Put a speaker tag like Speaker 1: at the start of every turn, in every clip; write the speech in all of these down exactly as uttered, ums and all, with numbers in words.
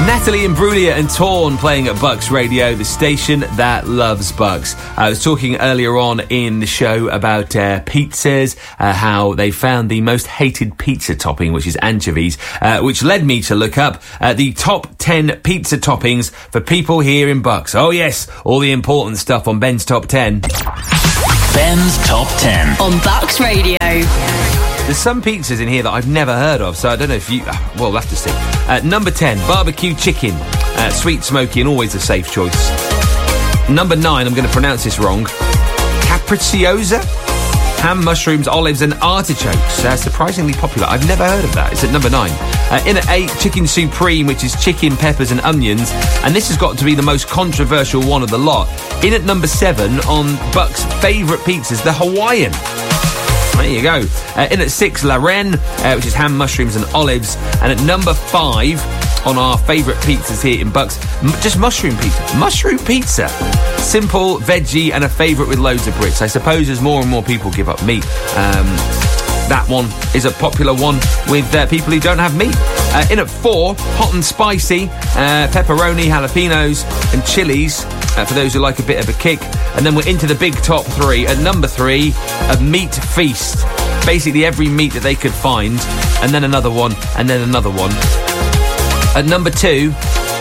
Speaker 1: Natalie Imbruglia and Torn playing at Bucks Radio, the station that loves Bucks. I was talking earlier on in the show about uh, pizzas, uh, how they found the most hated pizza topping, which is anchovies, uh, which led me to look up uh, the top ten pizza toppings for people here in Bucks. Oh yes, all the important stuff on Ben's Top ten.
Speaker 2: Ben's Top ten.
Speaker 3: On Bucks Radio.
Speaker 1: There's some pizzas in here that I've never heard of, so I don't know if you... Well, we'll have to see. Uh, number ten, barbecue chicken. Uh, sweet, smoky, and always a safe choice. Number nine, I'm going to pronounce this wrong. Capricciosa? Ham, mushrooms, olives, and artichokes. Uh, surprisingly popular. I've never heard of that. It's at number nine. Uh, in at eight, chicken supreme, which is chicken, peppers, and onions. And this has got to be the most controversial one of the lot. In at number seven, on Buck's favourite pizzas, the Hawaiian. There you go. Uh, in at six, La Reine, uh, which is ham, mushrooms and olives. And at number five, on our favourite pizzas here in Bucks, m- just mushroom pizza. Mushroom pizza. Simple, veggie, and a favourite with loads of Brits. I suppose as more and more people give up meat, um, that one is a popular one with uh, people who don't have meat. Uh, in at four, hot and spicy, uh, pepperoni, jalapenos and chilies, uh, for those who like a bit of a kick. And then we're into the big top three. At number three, a meat feast. Basically every meat that they could find, and then another one, and then another one. At number two,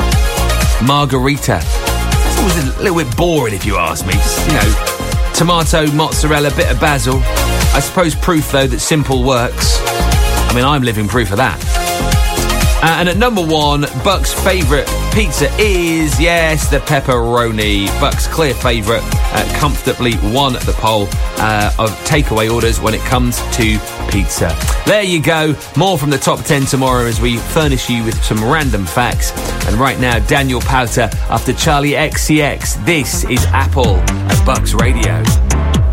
Speaker 1: margarita. It's always a little bit boring if you ask me. Just, you know, tomato, mozzarella, bit of basil. I suppose proof, though, that simple works. I mean, I'm living proof of that. Uh, and at number one, Buck's favourite pizza is, yes, the pepperoni. Buck's clear favourite, uh, comfortably won at the poll uh, of takeaway orders when it comes to pizza. There you go. More from the top ten tomorrow as we furnish you with some random facts. And right now, Daniel Powter after Charlie X C X. This is Apple at Bucks Radio.